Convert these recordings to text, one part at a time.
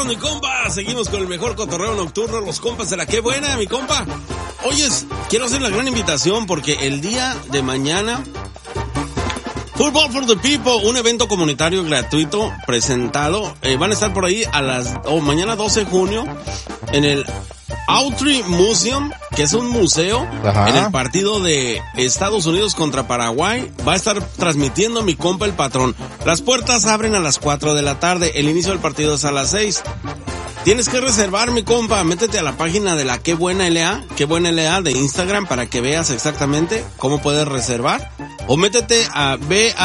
vámonos, mi compa. Seguimos con el mejor cotorreo nocturno, los compas de la Qué Buena, mi compa. Oyes, quiero hacer la gran invitación porque el día de mañana, Football for the People, un evento comunitario gratuito presentado. Van a estar por ahí mañana 12 de junio en el Autry Museum, que es un museo. Ajá. En el partido de Estados Unidos contra Paraguay. Va a estar transmitiendo mi compa el patrón. Las puertas abren a las 4 de la tarde. El inicio del partido es a las 6. Tienes que reservar, mi compa. Métete a la página de la Qué Buena LA de Instagram para que veas exactamente cómo puedes reservar. O métete a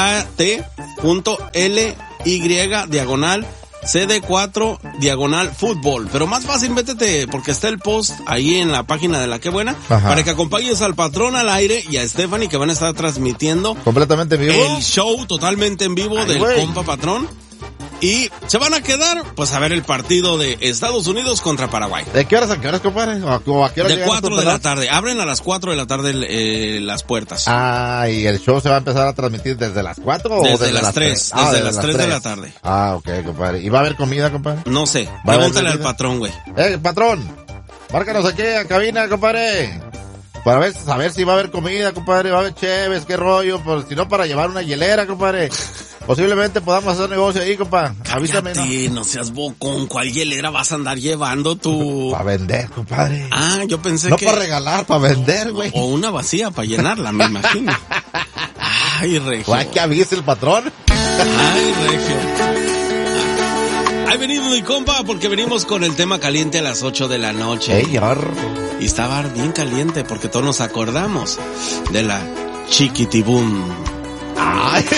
bat.ly/CD4/fútbol. Pero más fácil, métete porque está el post ahí en la página de la Qué Buena. Ajá. Para que acompañes al patrón al aire y a Stephanie, que van a estar transmitiendo completamente en vivo el show totalmente en vivo del compa patrón. Y se van a quedar, pues, a ver el partido de Estados Unidos contra Paraguay. ¿De qué horas a qué horas, compadre? ¿O a qué hora de 4 de la tarde. Abren a las 4 de la tarde las puertas. Ah, ¿y el show se va a empezar a transmitir desde las 4 o desde las 3? Desde las 3 de la tarde. Ah, ok, compadre. ¿Y va a haber comida, compadre? No sé. Pregúntale al patrón, güey. Patrón, márcanos aquí a cabina, compadre. Para saber si va a haber comida, compadre, va a haber cheves, qué rollo, pues, si no para llevar una hielera, compadre. Posiblemente podamos hacer negocio ahí, compa. Avísame, no seas bocón. ¿Cuál hielera vas a andar llevando tú? Para vender, compadre. Ah, yo pensé que... No para regalar, para vender, güey. O una vacía para llenarla, me imagino. Ay, Regio. ¿Hay que avise el patrón? Ay, Regio. Ahí venimos, mi compa, porque venimos con el tema caliente a las 8 de la noche. Y estaba bien caliente porque todos nos acordamos de la Chiquitibum. Ay,